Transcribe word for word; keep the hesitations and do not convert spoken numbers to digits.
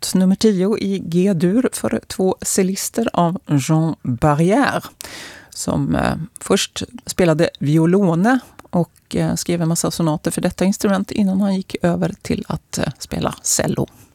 sonat nummer tio i G-dur för två cellister av Jean Barrière, som eh, först spelade violone och eh, skrev en massa sonater för detta instrument innan han gick över till att eh, spela cello.